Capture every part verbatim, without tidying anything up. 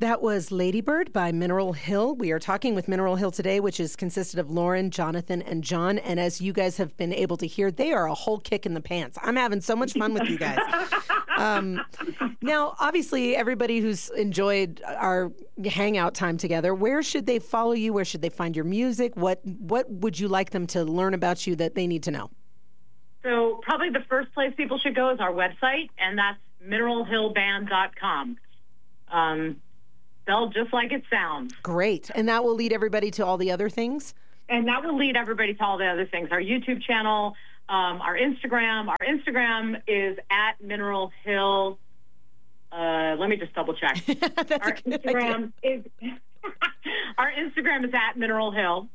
That was Ladybird by Mineral Hill. We are talking with Mineral Hill today, which is consisted of Lauren, Jonathan, and John. And as you guys have been able to hear, they are a whole kick in the pants. I'm having so much fun with you guys. Um, now, obviously, everybody who's enjoyed our hangout time together, where should they follow you? Where should they find your music? What What would you like them to learn about you that they need to know? So probably the first place people should go is our website, and that's mineral hill band dot com. Um, spelled just like it sounds. Great. And that will lead everybody to all the other things? And that will lead everybody to all the other things. Our YouTube channel, um, our Instagram. Our Instagram is at Mineral Hill. Uh, let me just double check. Our Instagram is our Instagram is at Mineral Hill.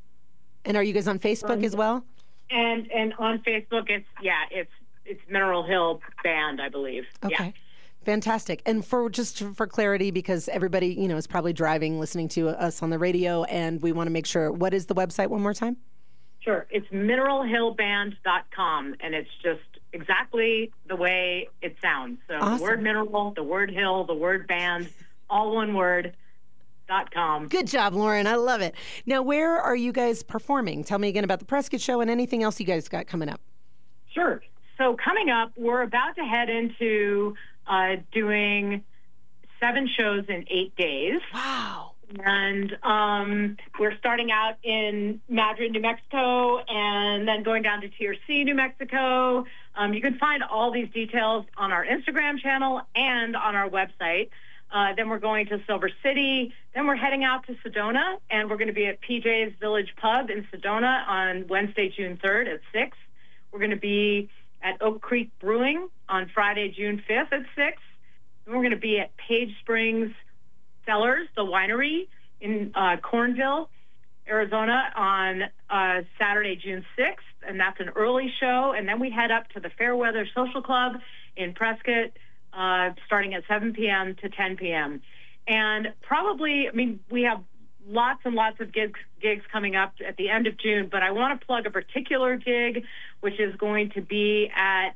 And are you guys on Facebook um, as well? And and on Facebook, it's yeah, it's it's Mineral Hill Band, I believe. Okay. Yeah. Fantastic. And for just for clarity, because everybody, you know, is probably driving, listening to us on the radio, and we want to make sure, what is the website one more time? Sure. It's mineral hill band dot com, and it's just exactly the way it sounds. So awesome. The word mineral, the word hill, the word band, all one word, dot com. Good job, Lauren. I love it. Now, where are you guys performing? Tell me again about the Prescott Show and anything else you guys got coming up. Sure. So coming up, we're about to head into uh, doing seven shows in eight days. Wow. And um, we're starting out in Madrid, New Mexico, and then going down to T R C, New Mexico. Um, you can find all these details on our Instagram channel and on our website. Uh, then we're going to Silver City. Then we're heading out to Sedona, and we're going to be at P J's Village Pub in Sedona on Wednesday, June third at six. We're going to be at Oak Creek Brewing on Friday, June fifth at six. And we're going to be at Page Springs Cellars, the winery in uh, Cornville, Arizona on uh, Saturday, June sixth, and that's an early show. And then we head up to the Fairweather Social Club in Prescott, uh, starting at seven p.m. to ten p.m. And probably, I mean, we have lots and lots of gigs, gigs coming up at the end of June, but I want to plug a particular gig, which is going to be at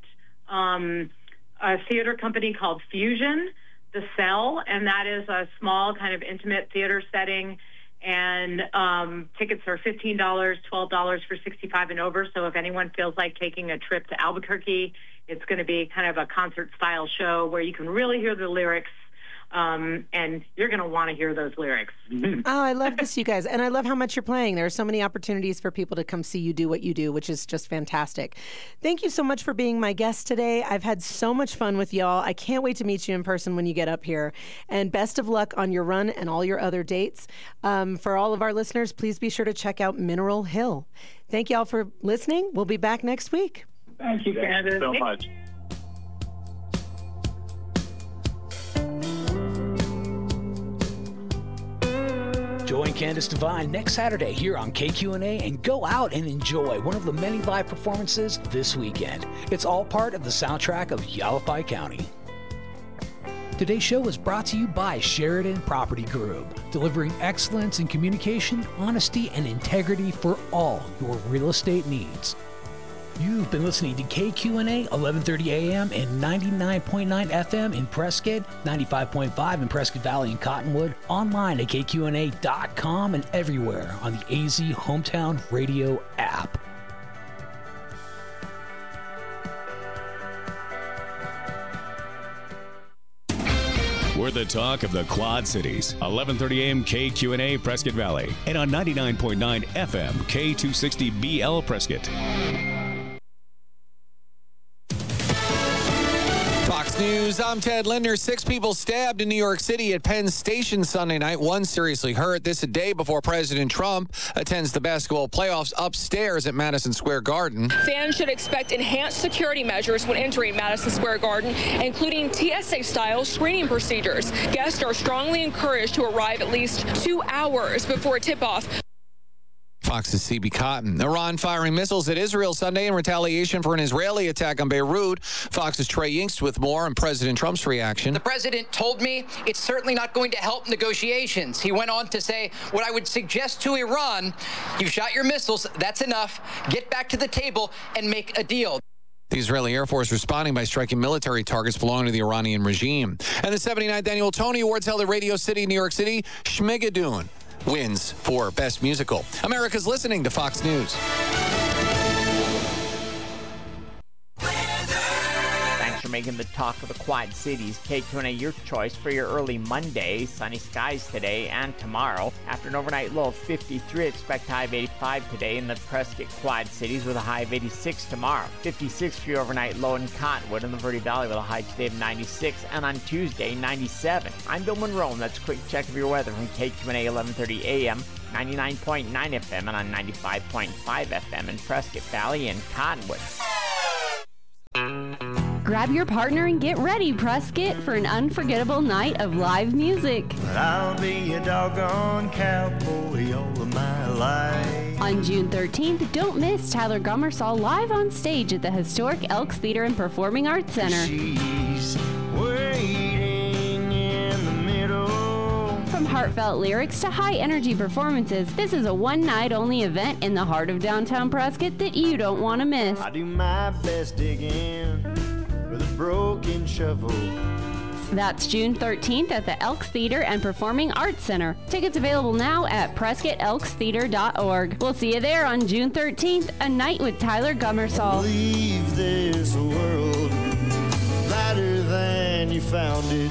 um, a theater company called Fusion, The Cell, and that is a small kind of intimate theater setting, and um, tickets are fifteen dollars, twelve dollars for sixty-five and over, so if anyone feels like taking a trip to Albuquerque, it's going to be kind of a concert-style show where you can really hear the lyrics, um, and you're going to want to hear those lyrics. Oh, I love this, you guys, and I love how much you're playing. There are so many opportunities for people to come see you do what you do, which is just fantastic. Thank you so much for being my guest today. I've had so much fun with y'all. I can't wait to meet you in person when you get up here, and best of luck on your run and all your other dates. Um, for all of our listeners, please be sure to check out Mineral Hill. Thank y'all for listening. We'll be back next week. Thank you, Candace. Thank you so much. Join Candace Devine next Saturday here on K Q N A and go out and enjoy one of the many live performances this weekend. It's all part of the soundtrack of Yavapai County. Today's show was brought to you by Sheridan Property Group, delivering excellence in communication, honesty, and integrity for all your real estate needs. You've been listening to K Q N A, eleven thirty a.m. and ninety-nine point nine F M in Prescott, ninety-five point five in Prescott Valley and Cottonwood, online at K Q N A dot com and everywhere on the A Z Hometown Radio app. We're the talk of the Quad Cities. eleven thirty a.m. K Q N A Prescott Valley and on ninety-nine point nine F M K two sixty B L Prescott. Fox News, I'm Ted Linder. Six people stabbed in New York City at Penn Station Sunday night. One seriously hurt. This a day before President Trump attends the basketball playoffs upstairs at Madison Square Garden. Fans should expect enhanced security measures when entering Madison Square Garden, including T S A-style screening procedures. Guests are strongly encouraged to arrive at least two hours before tip-off. Fox's C B Cotton. Iran firing missiles at Israel Sunday in retaliation for an Israeli attack on Beirut. Fox's Trey Yingst with more on President Trump's reaction. The president told me it's certainly not going to help negotiations. He went on to say, what I would suggest to Iran, you shot your missiles, that's enough. Get back to the table and make a deal. The Israeli Air Force responding by striking military targets belonging to the Iranian regime. And the seventy-ninth Annual Tony Awards held at Radio City, New York City. Schmigadoon wins for Best Musical. America's listening to Fox News. For making the talk of the Quad Cities. K Q N A, your choice for your early Monday. Sunny skies today and tomorrow. After an overnight low of fifty-three, expect high of eighty-five today in the Prescott Quad Cities with a high of eighty-six tomorrow. fifty-six for your overnight low in Cottonwood in the Verde Valley with a high today of ninety-six, and on Tuesday, ninety-seven. I'm Bill Monroe, and that's a quick check of your weather from K Q N A eleven thirty A M, ninety-nine point nine F M, and on ninety-five point five F M in Prescott Valley and Cottonwood. Grab your partner and get ready, Prescott, for an unforgettable night of live music. But I'll be a doggone cowboy all of my life. On June thirteenth, don't miss Tyler Gummersall live on stage at the historic Elks Theater and Performing Arts Center. She's waiting in the middle. From heartfelt lyrics to high-energy performances, this is a one-night-only event in the heart of downtown Prescott that you don't want to miss. I do my best digging with a broken shovel. That's June thirteenth at the Elks Theater and Performing Arts Center. Tickets available now at prescott elks theater dot org. We'll see you there on June thirteenth, a night with Tyler Gummersall. Leave this world better than you found it.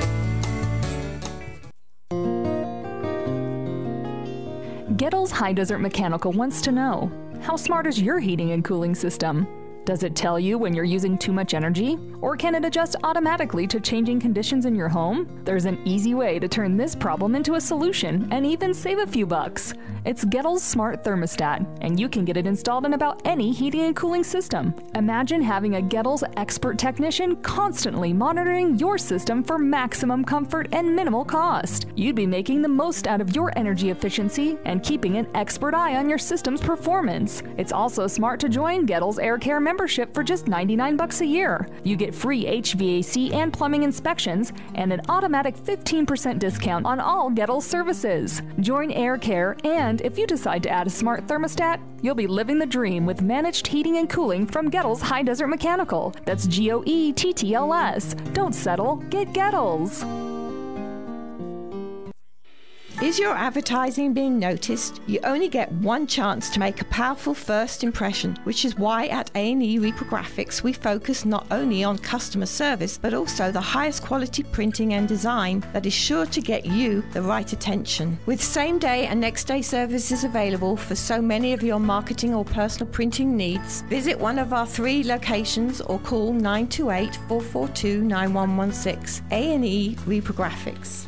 Gettles High Desert Mechanical wants to know, how smart is your heating and cooling system? Does it tell you when you're using too much energy? Or can it adjust automatically to changing conditions in your home? There's an easy way to turn this problem into a solution and even save a few bucks. It's Gettles Smart Thermostat, and you can get it installed in about any heating and cooling system. Imagine having a Gettles expert technician constantly monitoring your system for maximum comfort and minimal cost. You'd be making the most out of your energy efficiency and keeping an expert eye on your system's performance. It's also smart to join Gettles Air Care membership for just ninety-nine bucks a year. You get free H V A C and plumbing inspections and an automatic fifteen percent discount on all Gettles services. Join Air Care, and if you decide to add a smart thermostat, you'll be living the dream with managed heating and cooling from Gettles High Desert Mechanical. That's G O E T T L S. Don't settle, get Gettles. Is your advertising being noticed? You only get one chance to make a powerful first impression, which is why at A and E Reprographics we focus not only on customer service, but also the highest quality printing and design that is sure to get you the right attention. With same day and next day services available for so many of your marketing or personal printing needs, visit one of our three locations or call nine two eight, four four two, nine one one six. A and E Reprographics.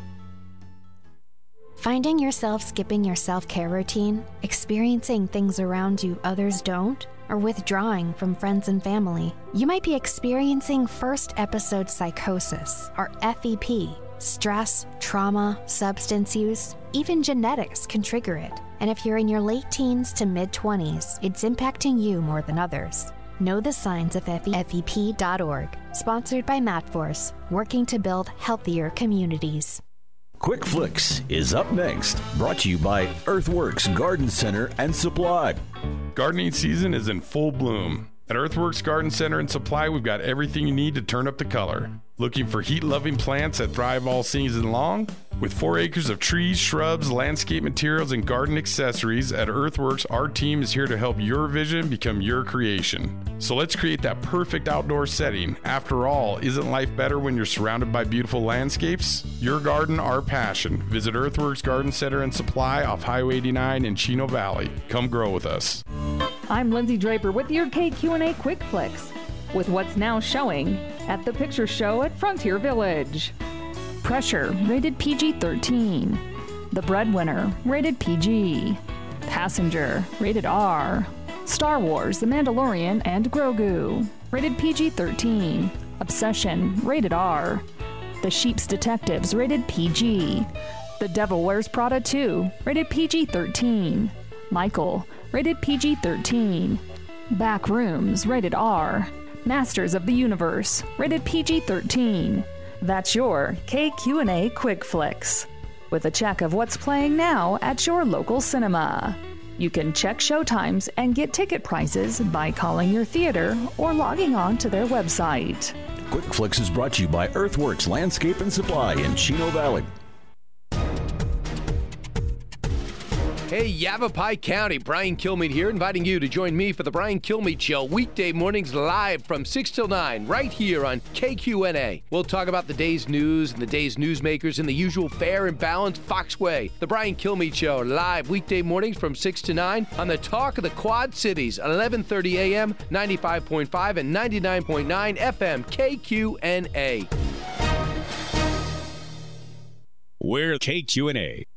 Finding yourself skipping your self-care routine, experiencing things around you others don't, or withdrawing from friends and family, you might be experiencing first episode psychosis, or F E P. Stress, trauma, substance use, even genetics can trigger it. And if you're in your late teens to mid-twenties, it's impacting you more than others. Know the signs of F E P dot org. Sponsored by MatForce, working to build healthier communities. Quick Flicks is up next, brought to you by Earthworks Garden Center and Supply. Gardening season is in full bloom. At Earthworks Garden Center and Supply, we've got everything you need to turn up the color. Looking for heat-loving plants that thrive all season long? With four acres of trees, shrubs, landscape materials, and garden accessories, at Earthworks, our team is here to help your vision become your creation. So let's create that perfect outdoor setting. After all, isn't life better when you're surrounded by beautiful landscapes? Your garden, our passion. Visit Earthworks Garden Center and Supply off Highway eighty-nine in Chino Valley. Come grow with us. I'm Lindsay Draper with your K Q and A Quick Flicks, with what's now showing at the Picture Show at Frontier Village. Pressure, rated P G thirteen. The Breadwinner, rated P G. Passenger, rated R. Star Wars, The Mandalorian and Grogu, rated P G thirteen. Obsession, rated R. The Sheep's Detectives, rated P G. The Devil Wears Prada two, rated P G thirteen. Michael, rated P G thirteen. Back Rooms, rated R. Masters of the Universe, rated P G thirteen. That's your K Q and A Quick Flicks, with a check of what's playing now at your local cinema. You can check showtimes and get ticket prices by calling your theater or logging on to their website. Quick Flicks is brought to you by Earthworks Landscape and Supply in Chino Valley. Hey, Yavapai County, Brian Kilmeade here, inviting you to join me for the Brian Kilmeade Show, weekday mornings live from six till nine, right here on K Q N A. We'll talk about the day's news and the day's newsmakers in the usual fair and balanced Fox way. The Brian Kilmeade Show, live weekday mornings from six to nine on the Talk of the Quad Cities, eleven thirty a.m., ninety-five point five and ninety-nine point nine F M, K Q N A. We're K Q N A.